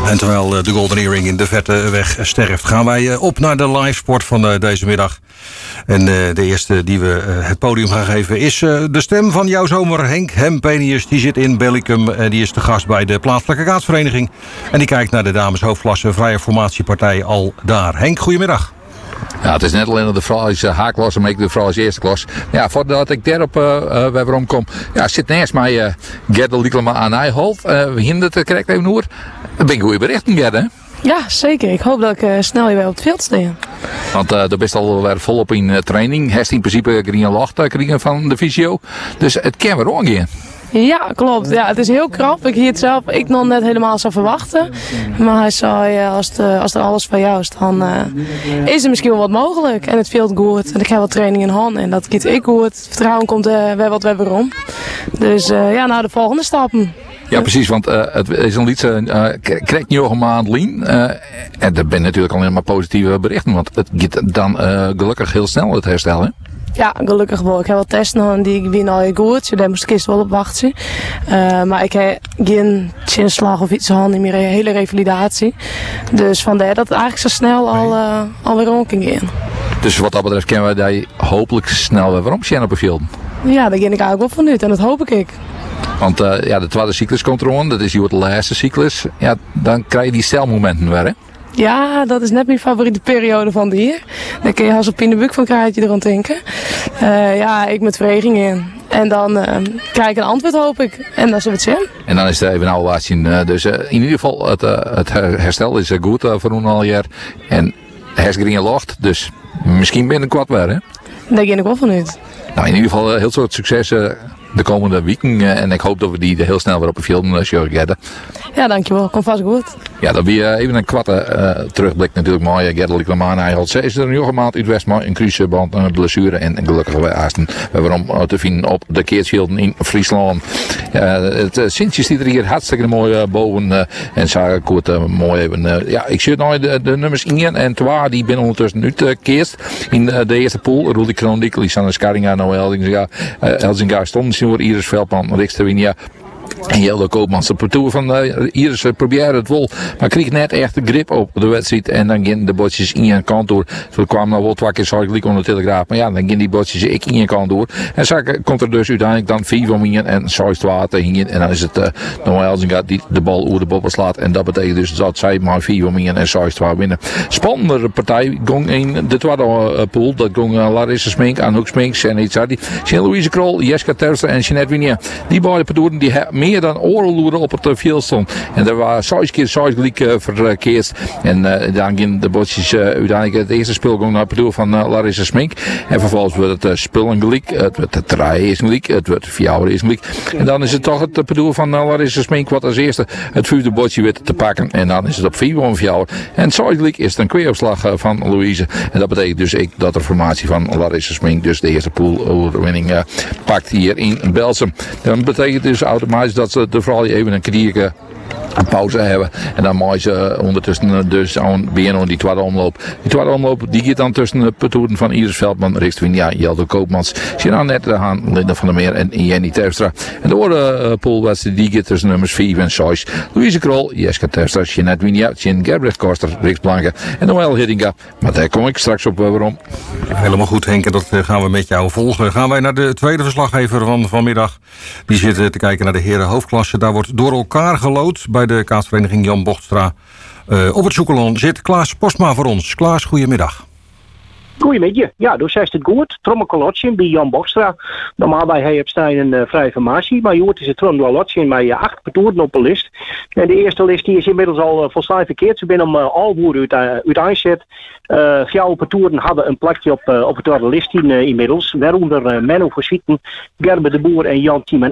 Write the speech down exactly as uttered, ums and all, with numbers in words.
En terwijl de Golden Earring in de vette weg sterft, gaan wij op naar de live sport van deze middag. En de eerste die we het podium gaan geven is de stem van jouw zomer, Henk Hempenius. Die zit in Bellicum en die is de gast bij de plaatselijke kaatsvereniging. En die kijkt naar de dameshoofdklasse Vrije Formatiepartij al daar. Henk, goedemiddag. Ja, het is net alleen de vrouw is H-klasse, maar ik de vrouw is eerste klas. Ja, voordat ik daarop uh, uh, weer omkom, ja, zit naast mij uh, Gerde Liekelma aan Nijholt. Uh, we hinderen het correct even hoor. Dat ben ik goede berichten, Gerde. Ja, zeker. Ik hoop dat ik uh, snel weer op het veld sta. Want uh, er best al weer volop in uh, training. Hij is in principe green lacht uh, krijgen van de fysio. Dus het kan weer omgaan. Ja, klopt. Ja, het is heel krap. Ik hier het zelf ik nog net helemaal zou verwachten. Maar hij zei, uh, als, de, als er alles van jou is, dan uh, is er misschien wel wat mogelijk. En het viel goed. En ik heb wat training in hand. En dat gaat ik goed. Het vertrouwen komt uh, weer wat weer weer om. Dus uh, ja, nou de volgende stappen. Ja, precies, want uh, het is een liedje, uh, krijgt nu nog een maand lien. Uh, en er zijn natuurlijk alleen maar positieve berichten, want het gaat dan uh, gelukkig heel snel het herstellen. Ja, gelukkig wel. Ik heb wat testen en die ben al goed. Dus daar moest ik eerst wel op wachten. Uh, maar ik heb geen chinslag of iets aan in mijn hele revalidatie. Dus vandaar dat het eigenlijk zo snel al, uh, alweer om kan gaan. Dus wat dat betreft kunnen we daar hopelijk snel weer om zien op een veld. Ja, daar ging ik eigenlijk wel vanuit en dat hoop ik. Want uh, ja, de tweede cyclus komt eraan, dat is hier de laatste cyclus. Ja, dan krijg je die stelmomenten weer, hè? Ja, dat is net mijn favoriete periode van de jaar. Daar kun je als op in de buk van krijtje erom denken. Uh, ja, ik met vereniging in. En dan uh, krijg ik een antwoord, hoop ik. En dan zullen we het zien. En dan is het even nou laat zien. Uh, dus uh, in ieder geval, het, uh, het herstel is uh, goed uh, voor een al jaar. En hij is green locht, dus misschien binnenkort weer, hè? Daar ging ik wel vanuit. Nou, in ieder geval uh, heel soort succes uh, de komende weken. Uh, en ik hoop dat we die heel snel weer op een film uh, showgen. Ja, dankjewel. Komt vast goed. Ja, dan weer even een kwarte uh, terugblik natuurlijk mooi. Gerde Liekelma hij had ze is er nu nog een maand uit West, maar een cruiseband, een blessure en, en gelukkig we aasten we waarom te vinden op de keertschilden in Friesland. Uh, het uh, Sintje zit er hier hartstikke mooi uh, boven uh, en zag kort uh, mooi even. Uh, ja, ik zit nou de, de nummers één en twee die binnen ondertussen nu uh, keerst in uh, de eerste pool. Rudy Krondik, Lisanne Scaringa, Noël Elzinga, uh, Elzinga stonden ze voor Iris Veldman, Rick Stevinia. En Jelle Koopmans, de partout van uh, Iris uh, probeerde het wel, maar kreeg net echt de grip op de wedstrijd. En dan gingen de botjes in je kant door. Zo kwamen nog wel twee keer zo gelijk onder de telegraaf. Maar ja, dan gingen die botjes ik in je kant door. En zo komt er dus uiteindelijk dan vier om in en zes twee tegen. En dan is het uh, Noël Elzinga die de bal over de bobbel slaat. En dat betekent dus dat zij maar vier om in en zes twee winnen. Spannende partij. Gong in de tweede uh, pool. Dat gong uh, Larissa Smink, Anouk Sminks en iets had die. Jean-Louise Krol, Jeska Terstra en Jeanette Winier. Die beide partoeren die meer dan oorloeren op het uh, veld stond. En er waren zes keer zes gelijk uh, verkeerd. En uh, dan gingen de botjes uh, uiteindelijk het eerste spel ging naar het bedoel van uh, Larissa Smink. En vervolgens wordt het uh, spul een gelijk. Het wordt het draaien is gelijk. Het wordt het fjouwen is gelijk. En dan is het toch het bedoel van uh, Larissa Smink wat als eerste het vijfde botje werd te pakken. En dan is het op vier om fjouwen. En zes gelijk is het een kweeopslag uh, van Louise. En dat betekent dus ik dat de formatie van Larissa Smink dus de eerste pooloverwinning uh, pakt hier in Belsum. Dan betekent dus automatisch dat ze de vooral even een kwartier een pauze hebben. En dan mooi ze ondertussen dus aan weer die tweede omloop. Die tweede omloop die gaat dan tussen de partoeren van Iris Veldman, Rick Twinja, Jeldo Koopmans, Sina Net aan Linda van der Meer en Jenny Terstra. En de andere uh, poolwedstrijd die gaat tussen nummers vier en zes. Louise Krol, Jeska Terstra, Jeanette Winja, Jen Gerbrecht Koster, Rick Blanke en Noël Hiddinga. Maar daar kom ik straks op uh, waarom. Helemaal goed, Henk, en dat gaan we met jou volgen. Gaan wij naar de tweede verslaggever van vanmiddag. Die zit te kijken naar de heren hoofdklasse. Daar wordt door elkaar gelood bij de kaatsvereniging Jan Bochtstra. Uh, op het Soekelon zit Klaas Postma voor ons. Klaas, goedemiddag. Goedemiddag. Ja, dus is het goed. Trommelkolotje bij Jan Bochtstra. Normaal bij hij op staan een uh, vrije formatie. Maar joh, is het trommelkolotje met uh, acht partoeren op een list. En de eerste list die is inmiddels al uh, volstrekt verkeerd. Ze zijn om uh, Alvoer uit, uh, uit aanzet. Uh, Vier partoeren hadden een plekje op, uh, op het tweede list in, uh, inmiddels. Waaronder uh, Menno Verschieten, Gerbe de Boer en Jan Tiemen